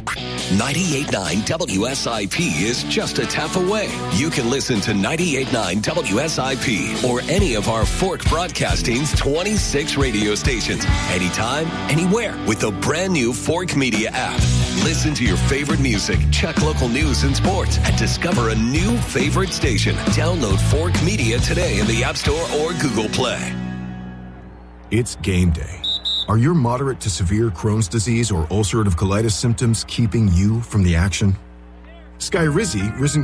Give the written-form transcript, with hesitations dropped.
98.9 WSIP is just a tap away. You can listen to 98.9 WSIP or any of our Fork Broadcasting's 26 radio stations, anytime, anywhere, with the brand new Fork Media app. Listen to your favorite music, check local news and sports, and discover a new favorite station. Download Fork Media today in the App Store or Google Play. It's game day. Are your moderate to severe Crohn's disease or ulcerative colitis symptoms keeping you from the action? Skyrizi, risen